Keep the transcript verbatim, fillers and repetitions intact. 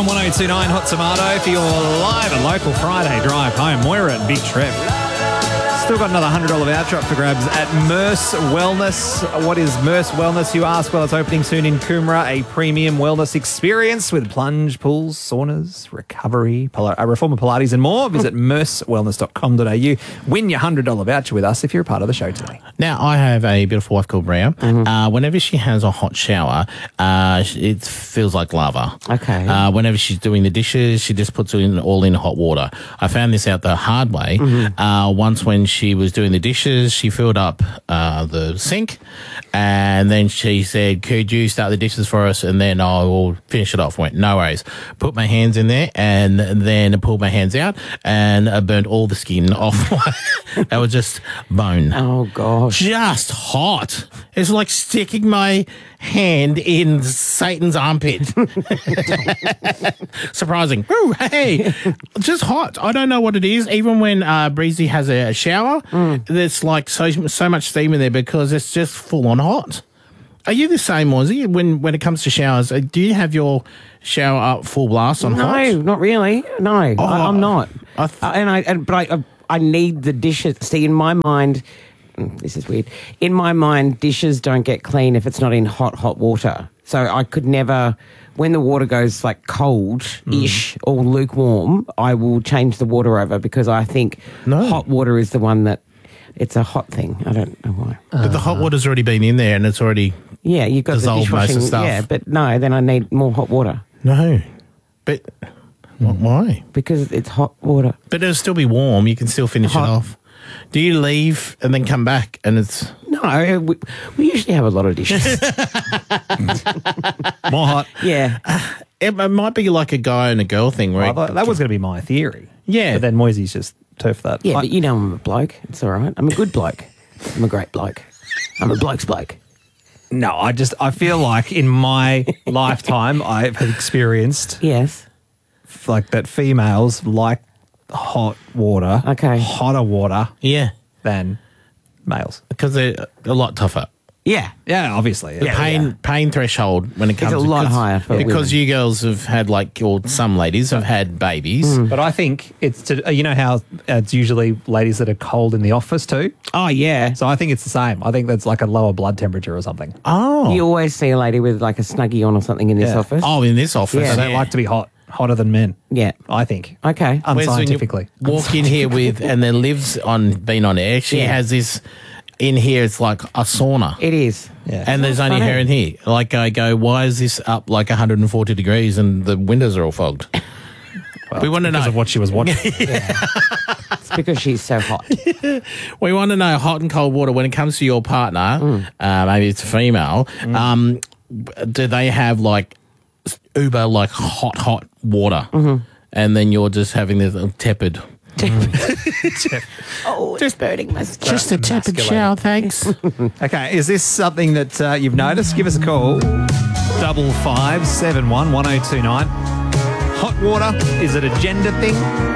on one oh two nine Hot Tomato for your live and local Friday drive home. Moira and Big Trev. Still got another one hundred dollars voucher up for grabs at Merce Wellness. What is Merce Wellness, you ask? Well, it's opening soon in Coomera, a premium wellness experience with plunge, pools, saunas, recovery, pol- uh, reformer Pilates and more. Visit merce wellness dot com dot a u. Win your one hundred dollars voucher with us if you're a part of the show today. Now, I have a beautiful wife called Bria. Mm-hmm. Uh, whenever she has a hot shower, uh, it feels like lava. Okay. Uh, whenever she's doing the dishes, she just puts it in, all in hot water. I found this out the hard way. Mm-hmm. Uh, once when she was doing the dishes, she filled up uh, the sink, and then she said, could you start the dishes for us, and then I will finish it off. Went, no worries. Put my hands in there, and then pulled my hands out, and I burnt all the skin off. That was just bone. Oh, gosh. Just hot. It's like sticking my hand in Satan's armpit. Surprising. Ooh, hey, just hot. I don't know what it is. Even when uh, Breezy has a shower, mm. there's like so so much steam in there because it's just full on hot. Are you the same, Aussie? When when it comes to showers, do you have your shower up full blast on no, hot? No, not really. No, oh, I, I'm not. I th- uh, and I and, but I, I need the dishes. See, in my mind. This is weird. In my mind, dishes don't get clean if it's not in hot, hot water. So I could never, when the water goes like cold-ish mm. or lukewarm, I will change the water over because I think no. hot water is the one that, it's a hot thing. I don't know why. But uh, the hot water's already been in there and it's already yeah, you've got dissolved the dishwashing. most of the stuff. Yeah, but no, then I need more hot water. No. But mm. why? Because it's hot water. But it'll still be warm. You can still finish hot. it off. Do you leave and then come back and it's... No, we, we usually have a lot of dishes. More hot. Yeah. Uh, it, it might be like a guy and a girl thing. Where well, that was going to be my theory. Yeah. But then Moisey's just turfed that. Yeah, I, but you know I'm a bloke. It's all right. I'm a good bloke. I'm a great bloke. I'm a bloke's bloke. No, I just... I feel like in my lifetime I've experienced... Yes. Like that females like... hot water, okay, hotter water, yeah, than males because they're a lot tougher. Yeah, yeah, obviously, the yeah, pain yeah. pain threshold when it comes it's a lot higher for because women. You girls have had like, or some ladies have had babies, mm. but I think it's to you know how it's usually ladies that are cold in the office too. Oh yeah, so I think it's the same. I think that's like a lower blood temperature or something. Oh, you always see a lady with like a Snuggie on or something in this yeah. office. Oh, in this office, yeah. They don't like to be hot. Hotter than men. Yeah. I think. Okay. Unscientifically. Walk in here with, and then Liv's on, been on air. She yeah. has this, in here, it's like a sauna. It is. Yeah. And there's only funny. her in here. Like, I go, why is this up like one hundred forty degrees and the windows are all fogged? Well, we want to know. Because of what she was watching. yeah. It's because she's so hot. We want to know hot and cold water when it comes to your partner, mm. uh, maybe it's a female, mm. um, do they have like, uber like hot hot water mm-hmm. and then you're just having this uh, tepid mm. oh just burning my skin. Just a tepid shower, thanks. Okay, is this something that uh, you've noticed? Give us a call, double five seven one one oh two nine. Hot water, is it a gender thing?